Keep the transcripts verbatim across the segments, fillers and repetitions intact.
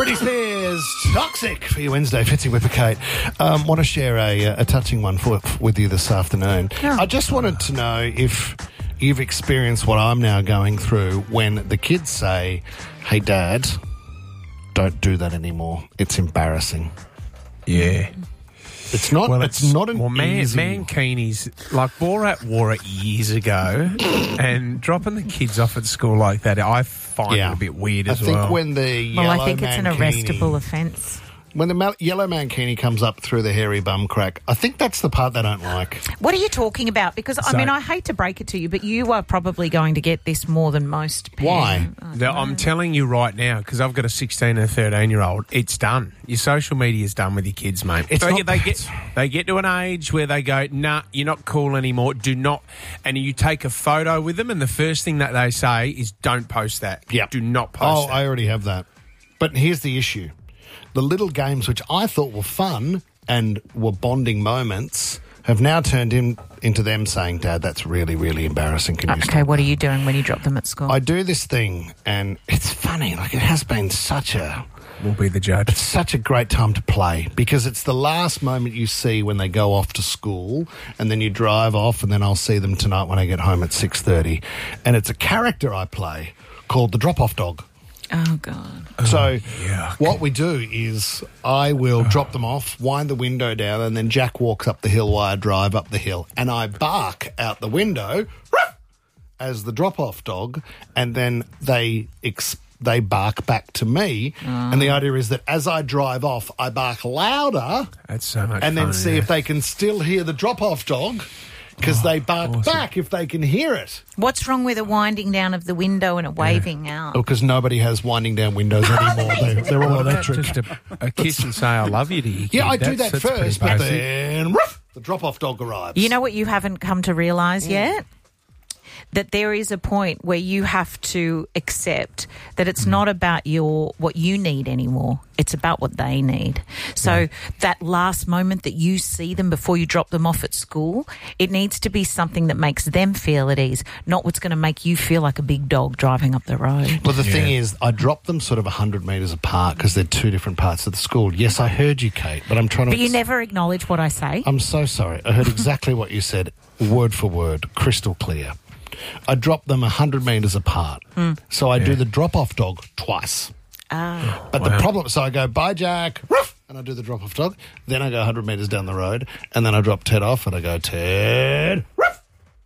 Britney Spears, Toxic for your Wednesday. Fitzy Whipper Kate. Um, want to share a, a touching one for, with you this afternoon. Yeah. I just wanted to know if you've experienced what I'm now going through when the kids say, hey, Dad, don't do that anymore. It's embarrassing. Yeah. It's not Well, It's not an well, man, easy... Mankini's, like, Borat wore it years ago, and dropping the kids off at school like that, I find Yeah. it a bit weird I as think well. when the yellow Well, I think it's an mankini- arrestable offence. When the mal- yellow mankini comes up through the hairy bum crack, I think that's the part they don't like. What are you talking about? Because, I So- mean, I hate to break it to you, but you are probably going to get this more than most people. Why? The- I'm telling you right now, because I've got a sixteen and a thirteen-year-old, it's done. Your social media's done with your kids, mate. It's they, not get, they, that. get, they get to an age where they go, nah, you're not cool anymore, do not... And you take a photo with them, and the first thing that they say is, don't post that. Yep. Do not post Oh, that. I already have that. But here's the issue. The little games which I thought were fun and were bonding moments have now turned in, into them saying, Dad, that's really, really embarrassing. Can you Okay, stop? what are you doing when you drop them at school? I do this thing, and it's funny. Like, it has been such a... We'll be the judge. such a great time to play because it's the last moment you see when they go off to school, and then you drive off, and then I'll see them tonight when I get home at six thirty. And it's a character I play called the Drop-Off Dog. Oh, God. So yuck. what we do is I will drop them off, wind the window down, and then Jack walks up the hill while I drive up the hill, and I bark out the window as the drop-off dog, and then they ex- they bark back to me. And the idea is that as I drive off, I bark louder That's so much and fun. then see yeah. if they can still hear the drop-off dog, because they bark awesome. back if they can hear it. What's wrong with a winding down of the window and a waving out? Oh, because nobody has winding down windows anymore. they, they're all Well, that's electric. just a, a kiss and say I love you to your kid. Yeah, I do That's- that that's pretty first, but basic. then woof, the drop-off dog arrives. You know what you haven't come to realise yet? That there is a point where you have to accept that it's not about your what you need anymore. It's about what they need. So Yeah. that last moment that you see them before you drop them off at school, it needs to be something that makes them feel at ease, not what's going to make you feel like a big dog driving up the road. Well, the thing Yeah. is, I drop them sort of one hundred metres apart because they're two different parts of the school. Yes, I heard you, Kate, but I'm trying to... But you never acknowledge what I say. I'm so sorry. I heard exactly what you said, word for word, crystal clear. I drop them one hundred metres apart. So I do Yeah. the drop-off dog twice. Ah. But the Wow. problem... So I go, bye, Jack, woof, and I do the drop-off dog. Then I go one hundred metres down the road, and then I drop Ted off, and I go, Ted, woof.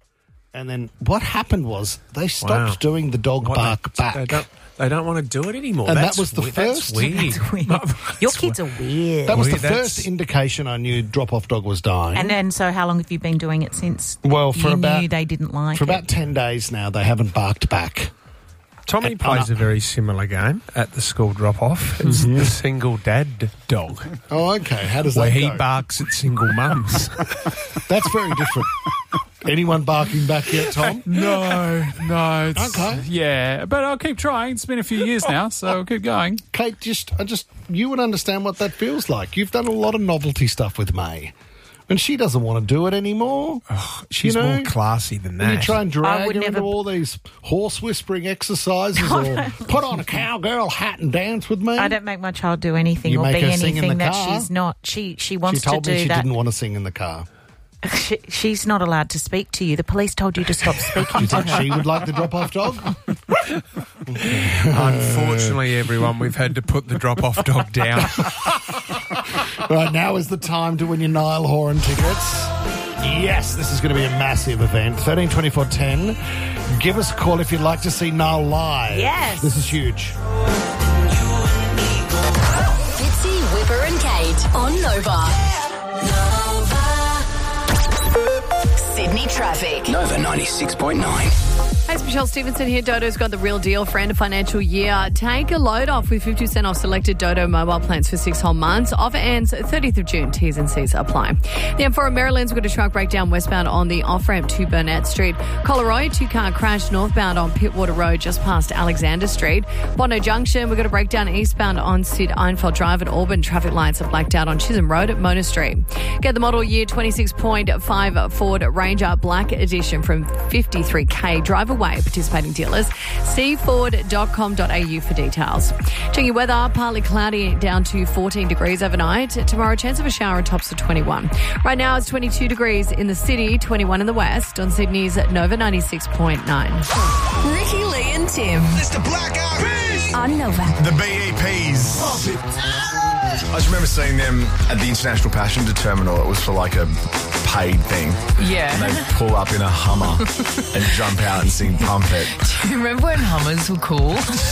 And then what happened was they stopped Wow. doing the dog What, bark they, back. They don't, they don't want to do it anymore. And that That's was the we- first- That's weird. That's weird. Your kids are weird. That was the Weird, that's- first indication I knew drop-off dog was dying. And and so how long have you been doing it since Well, for you about- knew they didn't like For it? about ten days now, they haven't barked back. Tommy And- plays and a very similar game at the school drop-off. It's the single dad dog, Oh, okay. How does where that he go? barks at single mums. That's very different. Anyone barking back yet, Tom? No, no. It's, Okay. Yeah, but I'll keep trying. It's been a few years now, so I'll keep going. Kate, just, I just, you would understand what that feels like. You've done a lot of novelty stuff with May, and she doesn't want to do it anymore. She's You know, more classy than And you that. try and I drag would her never- into all these horse whispering exercises, or put on a cowgirl hat and dance with me. I don't make my child do anything You or make be her sing in anything the that car? she's not. She she she wants told to me do she that. didn't want to sing in the car. She, she's not allowed to speak to you. The police told you to stop speaking You to think her. she would like the drop-off dog? Unfortunately, everyone, we've had to put the drop-off dog down. Right, now is the time to win your Niall Horan tickets. Yes, this is going to be a massive event. thirteen twenty-four ten. Give us a call if you'd like to see Niall live. Yes. This is huge. Fitzy, Whipper and Kate on Nova. Sydney traffic. Nova ninety-six point nine. Hey, it's Michelle Stevenson here. Dodo's got the real deal for end of financial year. Take a load off with fifty percent off selected Dodo mobile plans for six whole months. Offer ends thirtieth of June. T's and C's apply. The M four at Maryland's got a truck breakdown westbound on the off-ramp to Burnett Street. Collaroy, two-car crash northbound on Pittwater Road just past Alexander Street. Bondi Junction, we've got a breakdown eastbound on Sid Einfeld Drive at Auburn. Traffic lights are blacked out on Chisholm Road at Mona Street. Get the model year twenty-six point five Ford Ranger Ranger Black Edition from fifty-three K. Drive away, participating dealers. see ford dot com dot a u for details. Checking your weather, partly cloudy down to fourteen degrees overnight. Tomorrow, chance of a shower and tops of twenty-one. Right now, it's twenty-two degrees in the city, twenty-one in the west on Sydney's Nova ninety-six point nine. Ricky, Lee and Tim. It's the Black Eyed Peas. On Nova. The B E Ps. I just remember seeing them at the International Passenger Terminal. It was for like a paid thing. Yeah. And they'd pull up in a Hummer and jump out and sing Pump It. Do you remember when Hummers were cool?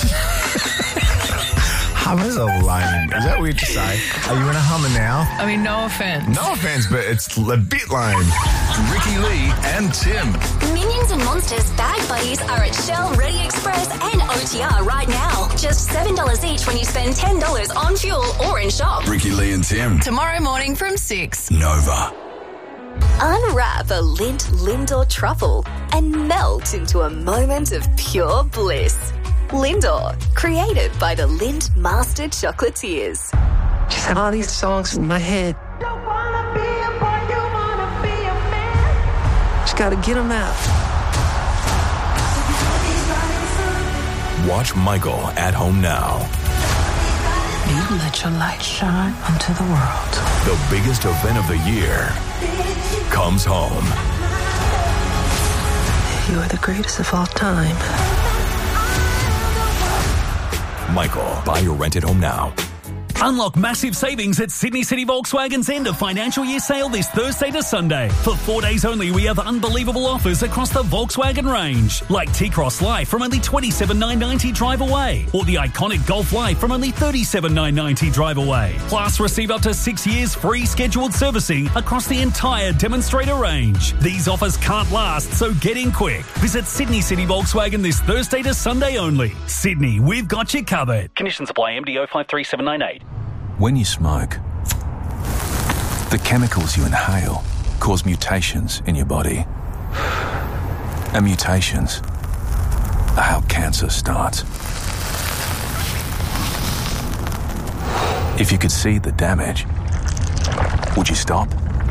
Hummers are lame. Is that weird to say? Are you in a Hummer now? I mean, no offense. No offense, but it's a bit lame. Ricky, Lee and Tim. Minions and Monsters Bag Buddies are at Shell, Ready Express and O T R right now. Just seven dollars each when you spend ten dollars on fuel or in shop. Ricky, Lee and Tim. Tomorrow morning from six. Nova. Unwrap a Lindt Lindor truffle and melt into a moment of pure bliss. Lindor, created by the Lindt Master Chocolatiers. Just have all these songs in my head. Don't wanna be a boy, you wanna be a man. Just gotta get them out. Watch Michael at home now. You let your light shine onto the world. The biggest event of the year comes home. You are the greatest of all time. Michael, buy or rent at home now. Unlock massive savings at Sydney City Volkswagen's end of financial year sale this Thursday to Sunday. For four days only, we have unbelievable offers across the Volkswagen range, like T-Cross Life from only twenty-seven thousand nine hundred ninety drive away, or the iconic Golf Life from only thirty-seven thousand nine hundred ninety drive away. Plus, receive up to six years free scheduled servicing across the entire demonstrator range. These offers can't last, so get in quick. Visit Sydney City Volkswagen this Thursday to Sunday only. Sydney, we've got you covered. Conditions apply. M D O five three seven nine eight. When you smoke, the chemicals you inhale cause mutations in your body. And mutations are how cancer starts. If you could see the damage, would you stop?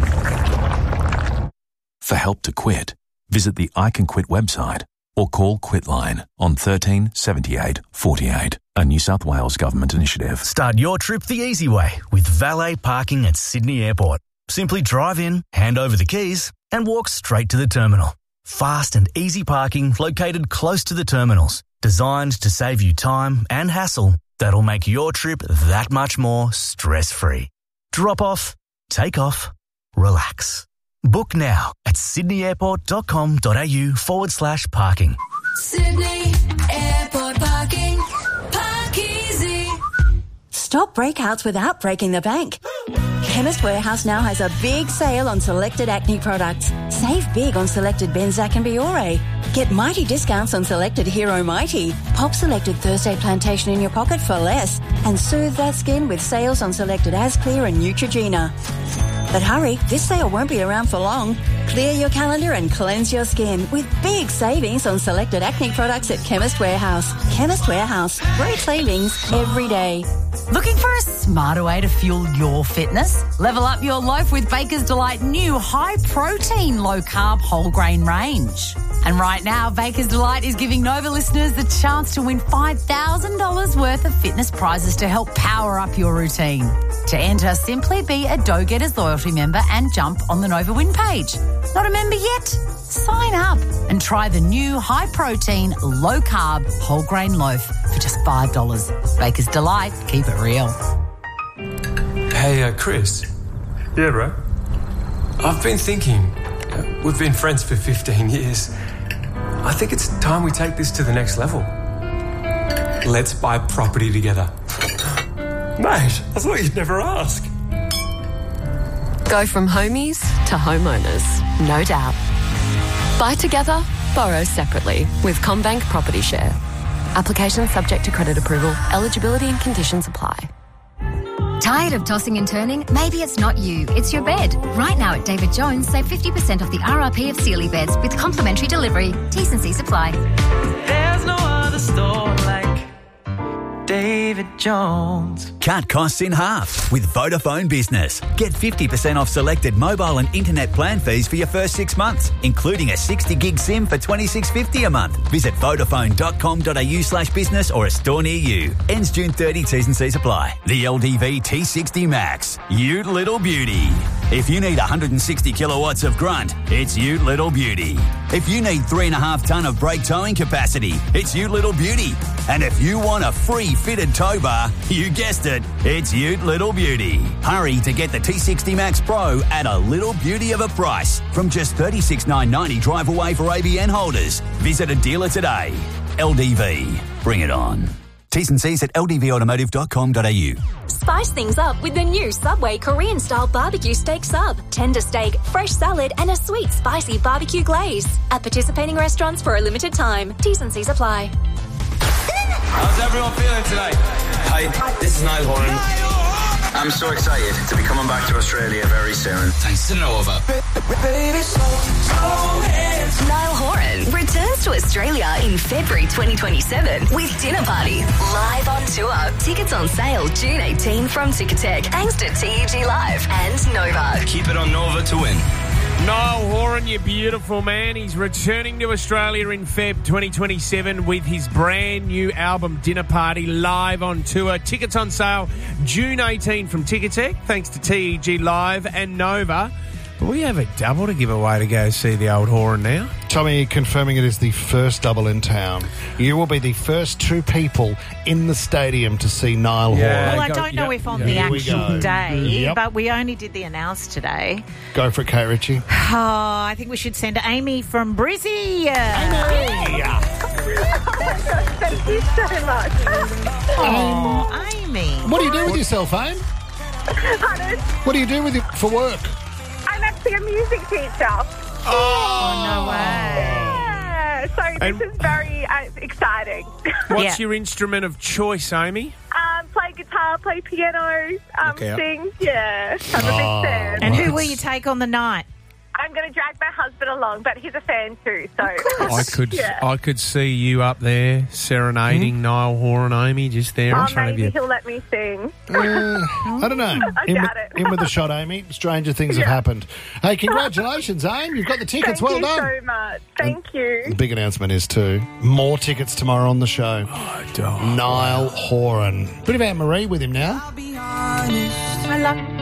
For help to quit, visit the I Can Quit website or call Quitline on thirteen seventy-eight forty-eight, a New South Wales government initiative. Start your trip the easy way with valet parking at Sydney Airport. Simply drive in, hand over the keys, and walk straight to the terminal. Fast and easy parking located close to the terminals, designed to save you time and hassle that'll make your trip that much more stress-free. Drop off, take off, relax. Book now at sydneyairport.com.au forward slash parking. Sydney Airport Parking. Park easy. Stop breakouts without breaking the bank. Chemist Warehouse now has a big sale on selected acne products. Save big on selected Benzac and Biore. Get mighty discounts on selected Hero Mighty. Pop selected Thursday Plantation in your pocket for less. And soothe that skin with sales on selected Asclear and Neutrogena. But hurry, this sale won't be around for long. Clear your calendar and cleanse your skin with big savings on selected acne products at Chemist Warehouse. Chemist Warehouse. Great savings every day. Looking for a smarter way to fuel your fitness? Level up your life with Baker's Delight new high-protein, low-carb, whole-grain range. And right now, Baker's Delight is giving Nova listeners the chance to win five thousand dollars worth of fitness prizes to help power up your routine. To enter, simply be a Dough Getters loyalty member and jump on the Nova Win page. Not a member yet? Sign up and try the new high-protein, low-carb, whole-grain loaf for just five dollars. Baker's Delight. Keep it real. Hey, uh, Chris. Yeah, bro? I've been thinking. Uh, we've been friends for fifteen years. I think it's time we take this to the next level. Let's buy property together. Mate, I thought you'd never ask. Go from homies to homeowners, no doubt. Buy together, borrow separately with CommBank Property Share. Application subject to credit approval. Eligibility and conditions apply. Tired of tossing and turning? Maybe it's not you, it's your bed. Right now at David Jones, save fifty percent off the R R P of Sealy beds with complimentary delivery. T's and C's apply. There's no other store like David Jones. Cut costs in half with Vodafone Business. Get fifty percent off selected mobile and internet plan fees for your first six months, including a sixty gig SIM for twenty-six fifty a month. Visit vodafone.com.au slash business or a store near you. Ends June thirtieth, T's and C's apply. The L D V T sixty Max. Ute Little Beauty. If you need one hundred sixty kilowatts of grunt, it's Ute Little Beauty. If you need three and a half tonne of brake towing capacity, it's Ute Little Beauty. And if you want a free fitted tow bar, you guessed it, it's Ute Little Beauty. Hurry to get the T sixty Max Pro at a little beauty of a price from just thirty-six thousand nine hundred ninety drive away for A B N holders. Visit a dealer today. L D V. Bring it on. T's and C's at l d v automotive dot com dot a u. Spice things up with the new Subway Korean-style barbecue steak sub. Tender steak, fresh salad, and a sweet, spicy barbecue glaze. At participating restaurants for a limited time. T's and C's apply. How's everyone feeling today? Hi, this is Niall Horan. I'm so excited to be coming back to Australia very soon. Thanks to Nova. Niall Horan returns to Australia in February twenty twenty-seven with Dinner Party live on tour. Tickets on sale June eighteenth from Ticketek, thanks to T E G Live and Nova. Keep it on Nova to win. Niall Horan, you beautiful man. He's returning to Australia in February twenty twenty-seven with his brand new album Dinner Party live on tour. Tickets on sale June eighteenth from Ticketek, thanks to T E G Live and Nova. But we have a double to give away to go see the old Horan now. Tommy confirming it is the first double in town. You will be the first two people in the stadium to see Niall Yeah. Horan. Well, I go- don't know yep. if on Yeah. the Here we actual go. day, Yep. but we only did the announce today. Go for it, Kate Ritchie. Oh, I think we should send Amy from Brizzy. Amy! Thank you so much. Oh, Amy. What do you do with yourself, Aim? Pardon? What do you do with it for work? I'm actually a music teacher. Oh, no way. Yeah, so And- this is very uh, exciting. What's Yeah. your instrument of choice, Amy? um, play guitar, play piano, um, Look out. sing. Yeah, I'm a Oh. big fan. And who will you take on the night? I'm going to drag my husband along, but he's a fan too. So I could Yeah. I could see you up there serenading Niall Horan, Amy, just there in Oh, front of maybe you. he'll let me sing. Uh, I don't know. I in, doubt with, it. in with the shot, Amy. Stranger things have Yeah. happened. Hey, congratulations, Aim. You've got the tickets. Thank well you done. so much. Thank you. The big announcement is too. More tickets tomorrow on the show. Oh, dog. Niall Horan. Bit of Anne Marie with him now. I love